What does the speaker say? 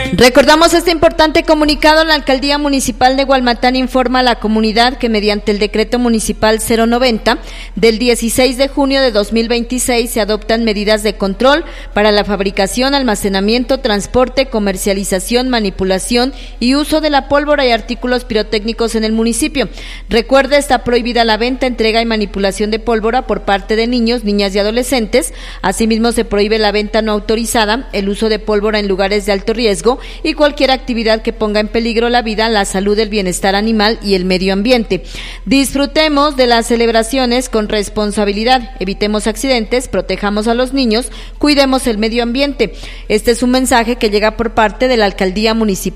Recordamos este importante comunicado. La Alcaldía Municipal de Hualmatán informa a la comunidad que mediante el Decreto Municipal 090 del 16 de junio de 2026 se adoptan medidas de control para la fabricación, almacenamiento, transporte, comercialización, manipulación y uso de la pólvora y artículos pirotécnicos en el municipio. Recuerde, está prohibida la venta, entrega y manipulación de pólvora por parte de niños, niñas y adolescentes. Asimismo, se prohíbe la venta no autorizada, el uso de pólvora en lugares de alto riesgo y cualquier actividad que ponga en peligro la vida, la salud, el bienestar animal y el medio ambiente. Disfrutemos de las celebraciones con responsabilidad, evitemos accidentes, protejamos a los niños, cuidemos el medio ambiente. Este es un mensaje que llega por parte de la Alcaldía Municipal